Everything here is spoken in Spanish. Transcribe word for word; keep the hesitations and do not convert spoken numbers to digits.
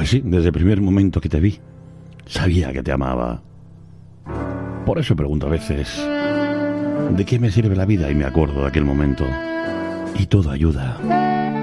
Pues sí, desde el primer momento que te vi, sabía que te amaba. Por eso pregunto a veces, ¿de qué me sirve la vida? Y me acuerdo de aquel momento. Y todo ayuda.